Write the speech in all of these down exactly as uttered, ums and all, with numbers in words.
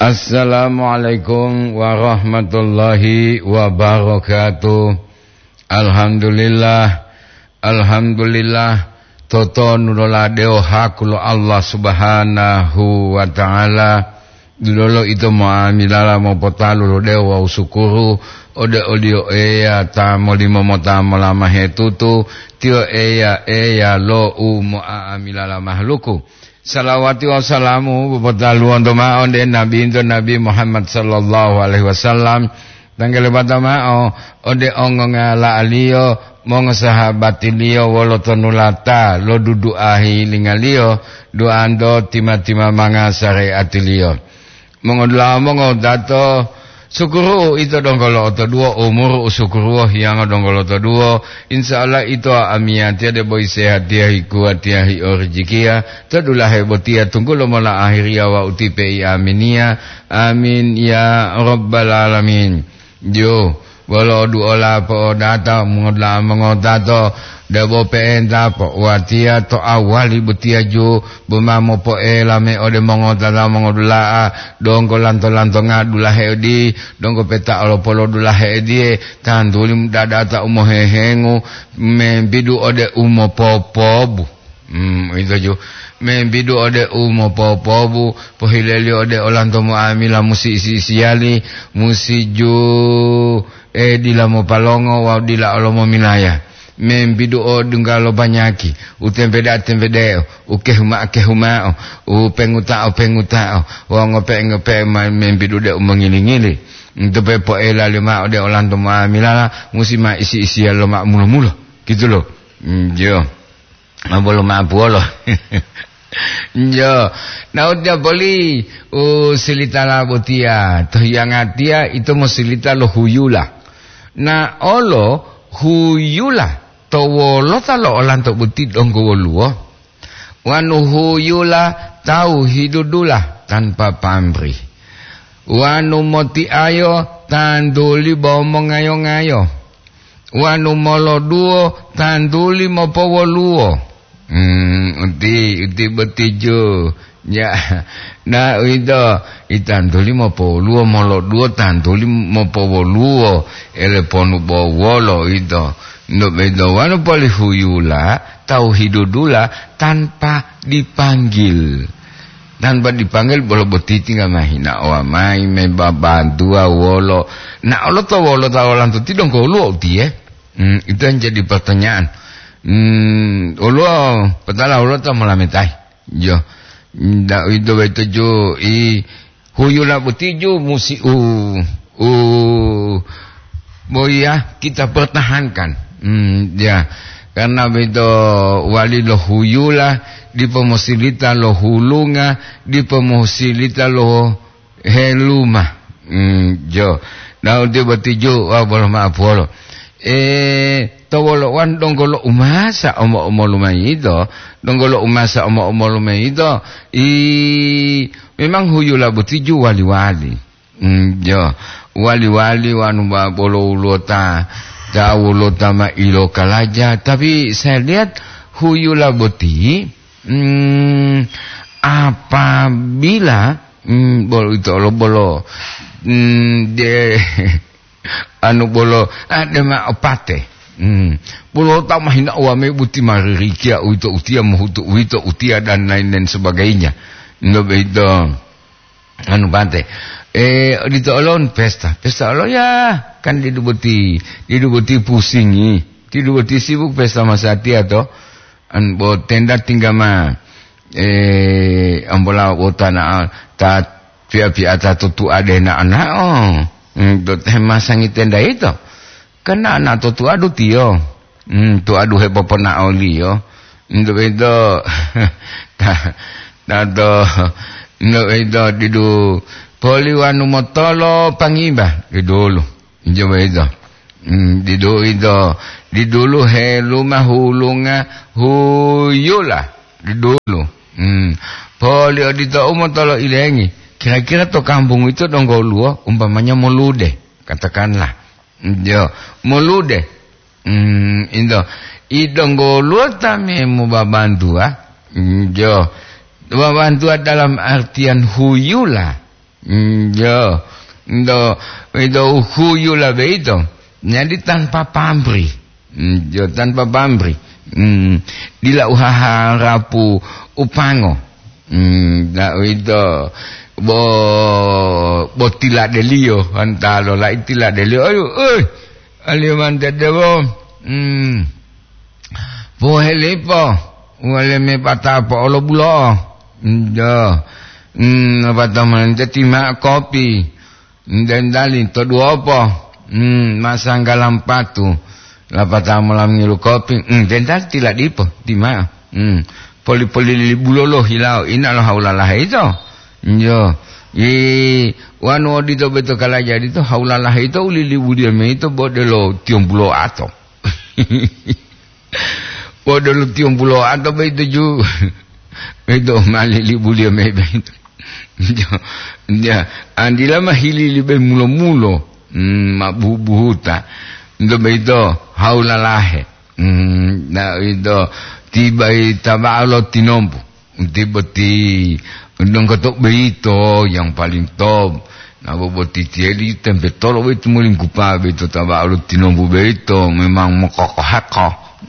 Assalamualaikum warahmatullahi wabarakatuh. Alhamdulillah, alhamdulillah. Toto nulola deo hakulo Allah subhanahu wa ta'ala. Dulolo itu muamilala mo potalu lo deo wa usukuru. Ode odio eya ta molimo mota molama hetutu. Tio eya eya lo u muamilala mahluku. Salawati wa salamu bupatalu untuk ma'on de Nabi itu Nabi Muhammad sallallahu alaihi wasallam. Tanggal batama ode ongonga la aliyo mong sahabati liyo wolo tonulata lo dudu ahi lingaliyo doando tima-tima manga syariati liyo. Mongodla mongo dato syukuru itu dong kalau oto dua umur syukuru yang dong kalau oto dua insyaallah itu amia tiada boy sehat dia kuat dia orjikia tadulah hebotia tunggu lo mola akhiria wa utipi aminia amin ya rabbal alamin. Jo walau duola po data mengodla mengodato dabo penta po watia to awali butia ju bumamo po elame ode mengodala mengodla dongko lanto lanto ngadula heudi dongko peta olo polo dula heudi tandulim dadata umo hehengu membidu ode umo popobu hmm itu ju membidu ode umo popobu pohileli ode olanto muamila musi isi siali musi ju eh dila mo palongo wa dila olomo minaya membidu o dungalo banyaki utempeda tempedeo ukehuma kehuma u penguta penguta wa ngope ngope membidu de umengili-ngili ntepe po ela lima ode olanto muamila musima isi isi lo mak mulu-mulu gitu lo jo ngabolo mabolo Jo, na udah boleh oh silita la botia, toh yang atia itu mo silita lo huyula. Na olo huyula, to wolo talo olan to buti donggo woluo. Wanu huyula tahu hidudula tanpa pamri. Wanu moti ayo tanduli bomong ngayo-ngayo. Wanu molo duo tanduli mo powoluo. Hmm, uti uti betijo ya na itu itanduli mo poluo molo duo tanduli mo powoluo ele ponu bowolo itu ndo bedo wanu poli huyula tau hidudula tanpa dipanggil tanpa dipanggil bolo betiti ngamahina wa mai membantu wolo na olo to wolo ta olanto tidong ko lu uti eh hmm, itu yang jadi pertanyaan. Hmm, ulo petala ulo ta malametai. Jo. Da itu beto jo i huyula butiju musi u u boya kita pertahankan. Hmm, ya. Karena beto wali lo huyula di pemusilita lo hulunga di pemusilita lo heluma. Hmm, jo. Da uti butiju wa bolo maaf bolo. Eh tawolo wan donggolo umasa omo omo lumai itu donggolo umasa omo omo lumai itu i memang huyula butiju wali wali hmm, jo wali wali wanu ba bolo ulota tahu ulota ma ilo kalaja tapi saya lihat huyula buti hmm, apabila hmm, bolo itu lo bolo hmm, de anu bolo ada ma opate hmm bolo tak mahina wame buti maririkia uito utia muhutu uito utia dan lain-lain sebagainya no bedo anu bante eh dito alon pesta pesta alon ya kan didubuti didubuti pusingi didubuti sibuk pesta masati atau an bo tenda tinggama eh ambola wotana ta pia-pia ta tutu adena anak oh dot hemasang itenda itu kena anak tu tu adu tio hmm tu adu hebo pona oli yo ndo itu nado ndo itu didu poliwanu motolo pangiba didulu njoba itu hmm didu itu didulu heluma hulunga huyula didulu hmm poli adita umotolo ilengi kira-kira to kampung itu donggo luo umpamanya molude katakanlah jo molude hmm indo idonggo luo tame mu babantu ah jo babantu dalam artian huyula Hmm, ya. Ndo itu huyu lah begitu. Jadi tanpa pamrih. Hmm, ya tanpa pamrih. Hmm, dila uhaha rapu upango. Hmm, dak itu bo bo tila delio antalo la tila delio ayo oi alio mante debo hmm bo helepo wale me pata po lo bulo ndo hmm pata man tima kopi dan dalin to dua apa hmm masang galam patu la pata malam ngilu kopi hmm dan dal tila dipo tima hmm poli-poli bulolo hilau ina lo haulalah itu yo i wanu dito beto kala jadi to haulalah itu ulili budia me itu bodelo tiung bulo ato bodelo tiung bulo ato be itu ju itu malili budia me be itu ya andila mahili be mulo-mulo hmm mabubuhuta ndo be itu haulalah hmm na itu tiba itaba alo tinompu tiba ti undang ketok beito yang paling top na boboti tieli tempe tolo beito muling kupa beito taba alo tinompu beito memang mokokohako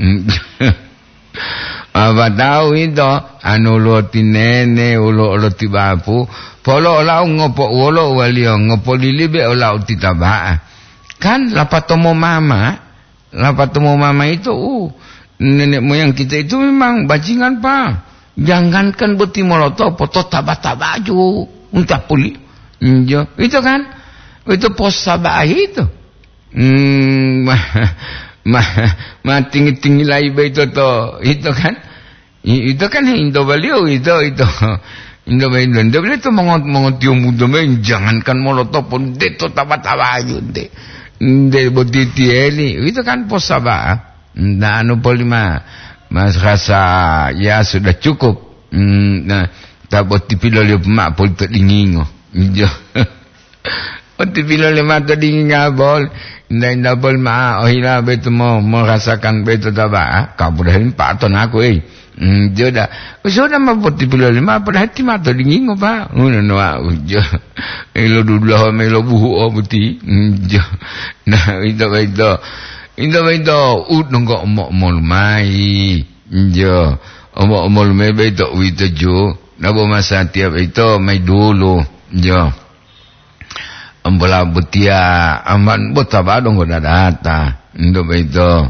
apa tahu itu anu lo tinene ulo lo tibapu polo lau ngopo ulo walio ngopo lilibe ulau titaba kan lapatomo mama lapatomo mama itu uh nenek moyang kita itu memang bajingan pak. Jangankan beti molotov foto taba-taba aja untuk puli. Iya, itu kan itu pos sabah itu. Hmm, mah mah mah tinggi-tinggi lagi itu to itu kan. Itu kan Indo beliau itu itu. Indo beliau Indo beliau itu mengot mengotium muda main jangankan molotov pun itu taba-taba aja deh. Deh beti tieli itu kan pos sabah. Nah, anu polima mas rasa ya sudah cukup. Hmm, nah, tak buat tipilo le mak pol tak dingin oh. Jo. Buat tipilo le mak tak dingin ngabol. Ndai ndabol ma oh ila betu mau merasakan betu taba. Kau berhen pak ton aku eh. Hmm, jo dah. Sudah mah buat tipilo le mak pada hati mak tak dingin oh pak. Ngono no aku jo. Elo dudlah melo buhu oh beti. Jo. Nah, itu itu. Indo indo ut nunggu omok mol mai jo omok mol mai beto wito jo nabo masa tiap itu mai dulu jo ambola butia aman botaba dong goda data indo beto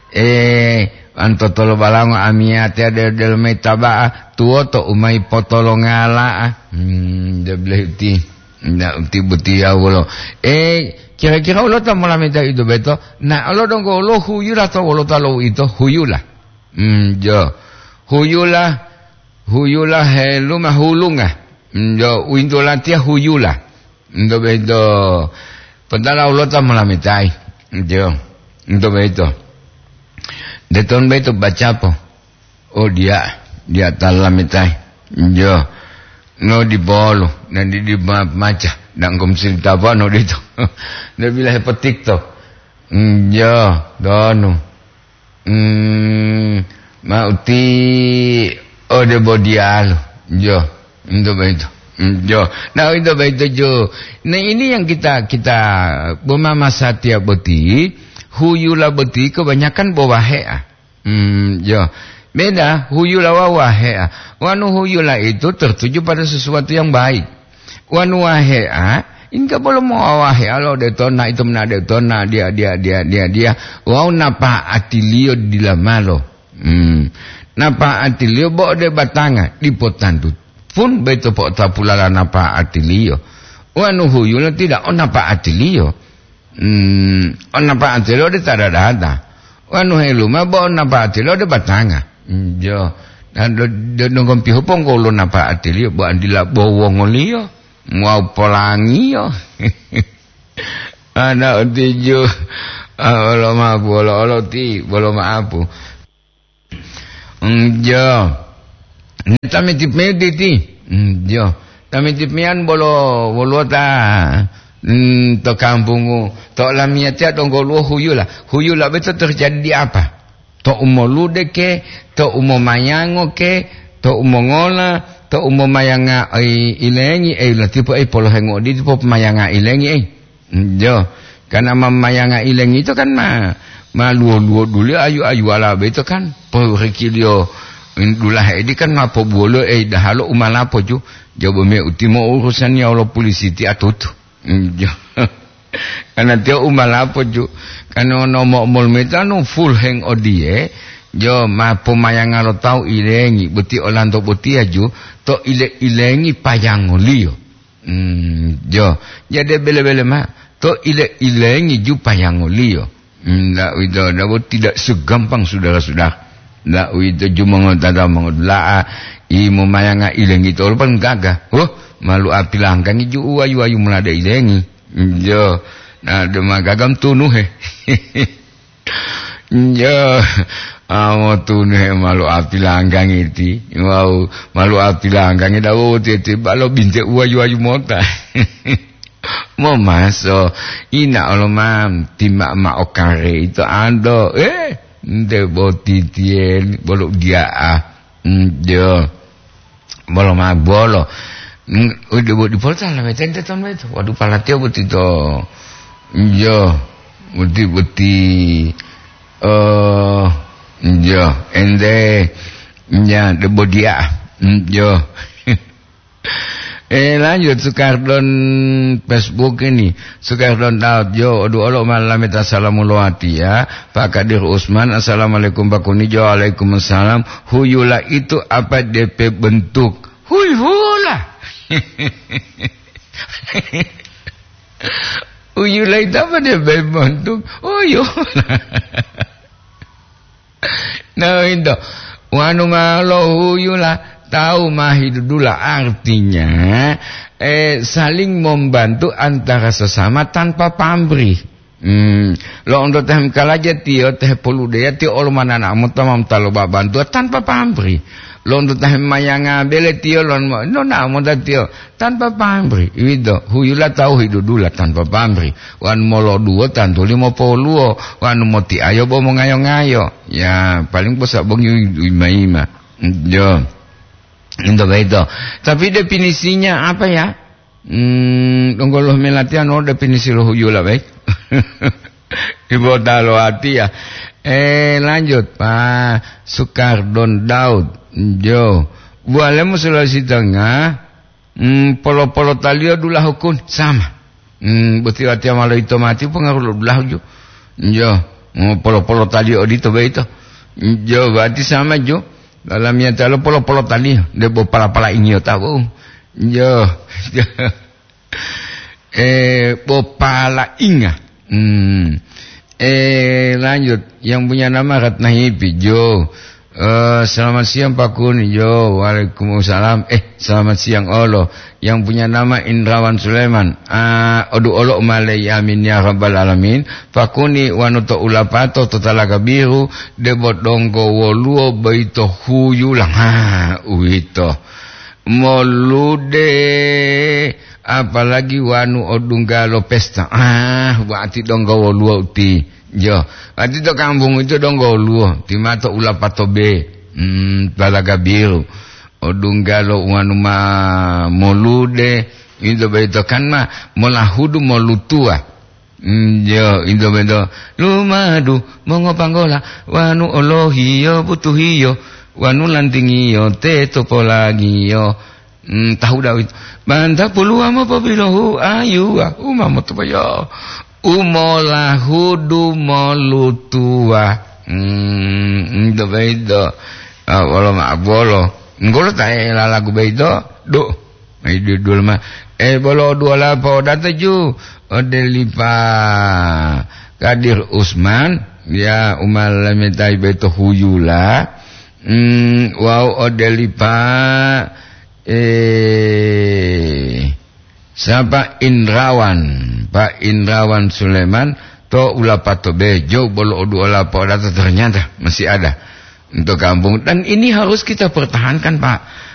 eh anto tolo balango amia tiada del mai taba tuo to umai potolongala hmm de bleti na uti butia wolo eh kira-kira ulo tak malam itu itu beto. Nah, ulo dong ko ulo huyula atau ulo talo itu huyula. Hmm, jo. Huyula, huyula helu mah hulunga. Hmm, jo. Windola tia huyula. Ndo beto. Padahal ulo tak malam itu. Jo. Ndo beto. Deton beto baca apa? Oh dia, dia talam itu. Jo. No di bolu, nanti di maca. Dan komsil tapa no dito. Dia bilang petik to. Hmm, ya, dono. Hmm, mauti oh de bodialo. Jo, itu begitu. Jo. Nah itu begitu jo. Nah ini yang kita kita bomama satya boti, huyula boti kebanyakan bawahea. Hmm, jo. Beda huyula wawahea. Wanu huyula itu tertuju pada sesuatu yang baik. Wanu wahea, inka boleh mau wahea lo detona itu mana detona dia dia dia dia dia. Wau napa atilio di lamalo. Hmm. Napa atilio bo de batanga di potandu. Pun beto po tapulala napa atilio. Wanu huyula tidak on napa atilio. Hmm. On napa atilio de tada dada. Wanu heluma bo napa atilio de batanga. Hmm. Jo. Dan de nongkom pihopong kolo napa atilio bo andila bo wongolio. Mau pelangi yo. Anak tujuh. Allah maaf, Allah Allah ti, Allah maaf. Jo. Kami tip me ti. Jo. Kami tip mean bolo bolo ta. To kampung to lamia tia to golo huyula. Huyula betul terjadi apa? To umolude ke, to umomayango ke, to umongola to umum mayanga ai ilengi ai la tipo ai polo hengo di tipo mayanga ilengi ai jo karena mamayanga ilengi itu kan ma maluo-luo dulu ayu-ayu ala itu kan po rekilio dulah edi kan ngapo bolo eh dahalo umalapo ju jabo me utimo urusan ya Allah polisi ti atut jo karena dia umalapo ju karena nomo mol metano full hang odie jo ma pemayang lo tau ilengi beti olanto beti aju to ile ilengi payangolio hmm jo jadi bele-bele ma to ile ilengi ju payangolio ndak itu ndak tidak segampang saudara-saudara ndak itu cuma ngotada mengolah i memayanga ilengi to pan gagah oh malu api langkang ju ayu-ayu melada ilengi jo nah dema gagam tunuh he jo amo tunuh malu api langkang iti mau malu api langkang dawo tete balo binte ayu-ayu mota mau masuk ina olomam timak mak okare itu ando eh de boti tien bolo dia ah jo bolo ma bolo udah buat di portal lah macam tu tahun itu waduh palatio boti to jo boti boti eh jo ende ya de bodia jo Eh lanjut Sukardon Facebook ini Sukardon Daud jo aduh Allah malam minta salamulawati ya Pak Kadir Usman assalamualaikum Pak Kuni jo waalaikumsalam huyula itu apa D P bentuk huyula huyula itu apa D P bentuk huyula nah itu wanu malo huyula tahu mahidudula artinya eh, saling membantu antara sesama tanpa pamrih. Hmm, lo untuk teh kalaja tio teh polu dia tio olmana namu tamam talo bantu tanpa pamrih. Lo untuk teh mayanga bele tio lo no namu tio tanpa pamrih. Itu huyula tahu hidudula tanpa pamrih. Wan molo dua tantu lima poluo wan moti ayo bomo ngayo ngayo. Ya paling bosak bong ima ima. Jo. Itu begitu. Tapi definisinya apa ya? Hmm, kalau melatihan oh definisi lo huyula baik. Ibu talo hati ya. Eh lanjut Pak Sukardon Daud. Jo. Boleh Sulawesi Tengah. Hmm, polo-polo talio dulah hukum sama. Hmm, beti hati malu itu mati pengaruh dulah jo. Jo. Polo-polo talio di tu begitu. Jo berarti sama jo. Dalamnya talo polo-polo tali de bo pala-pala inyo tahu yo eh bo pala inga hmm eh lanjut yang punya nama Ratna Hipi jo uh, selamat siang Pak Kun jo waalaikumsalam eh selamat siang Olo yang punya nama Indrawan Sulaiman ah uh, odu olo malai amin ya rabbal alamin Pak Kuni wanuto ulapato totalaga biru debot donggo woluo baito huyulang ha uito molude apalagi wanu odunggalo pesta ah berarti donggo woluo uti jo berarti to kampung itu donggo woluo timato ulapato be hmm talaga biru odunggalo wanu ma molude itu beito kan ma molahudu molutua yo itu beito lumadu mongopanggola wanu olohiyo butuhiyo wanu lantingiyo teto lagi yo hmm, tahu dawit banta puluh ama pabilohu ayu umama tu yo umolahudu molutua hmm itu beito ah wala ma bolo ngolo tae la lagu beito do ai dul mah eh bolo dua lapo dataju odelipa Kadir Usman ya umal metai beito huyula hmm wow odelipa eh siapa Indrawan Pak Indrawan Sulaiman to ulapato bejo bolo dua lapo data ternyata masih ada untuk kampung dan ini harus kita pertahankan Pak